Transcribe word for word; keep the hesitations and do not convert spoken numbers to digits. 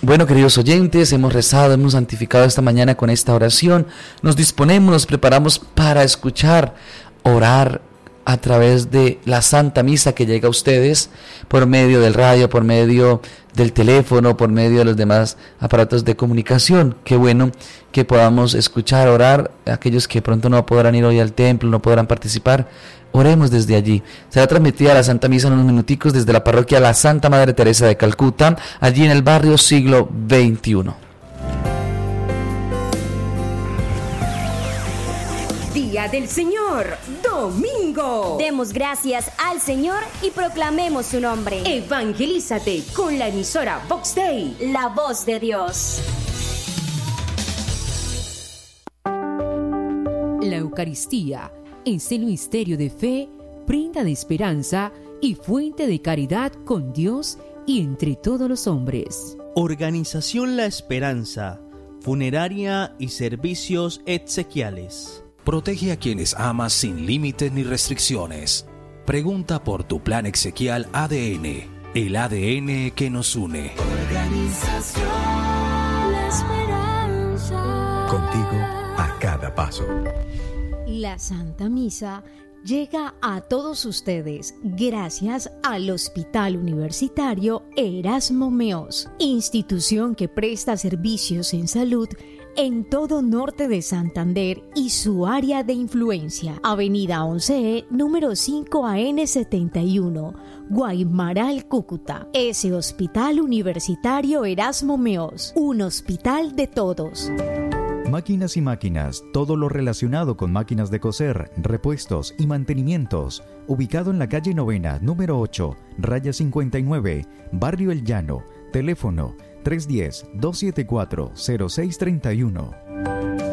Bueno, queridos oyentes, hemos rezado, hemos santificado esta mañana con esta oración. Nos disponemos, nos preparamos para escuchar, orar a través de la Santa Misa que llega a ustedes por medio del radio, por medio del teléfono, por medio de los demás aparatos de comunicación. Qué bueno que podamos escuchar, orar, aquellos que pronto no podrán ir hoy al templo, no podrán participar. Oremos desde allí. Será transmitida la Santa Misa en unos minuticos desde la parroquia La Santa Madre Teresa de Calcuta, allí en el barrio Siglo veintiuno. Día del Señor, domingo. Demos gracias al Señor y proclamemos su nombre. Evangelízate con la emisora Vox Dei, la voz de Dios. La Eucaristía es el misterio de fe, prenda de esperanza y fuente de caridad con Dios y entre todos los hombres. Organización La Esperanza, funeraria y servicios exequiales. Protege a quienes amas sin límites ni restricciones. Pregunta por tu plan exequial A D N, el A D N que nos une. Organización La Esperanza. Contigo a cada paso. La Santa Misa llega a todos ustedes gracias al Hospital Universitario Erasmo Meos, institución que presta servicios en salud en todo norte de Santander y su área de influencia. Avenida once E, número cinco A N setenta y uno, Guaymaral, Cúcuta. Ese Hospital Universitario Erasmo Meos, un hospital de todos. Máquinas y máquinas, todo lo relacionado con máquinas de coser, repuestos y mantenimientos. Ubicado en la calle Novena, número ocho, raya cincuenta y nueve, Barrio El Llano. Teléfono tres uno cero, dos siete cuatro, cero seis tres uno.